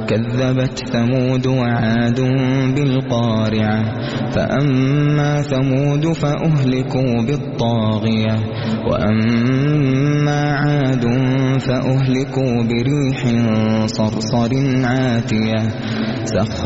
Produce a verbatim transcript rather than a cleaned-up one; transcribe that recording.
كذبت ثمود وعاد بالقارعة فأما ثمود فأهلكوا بالطاغية وأما عاد فأهلكوا بريح صرصر عاتية سخر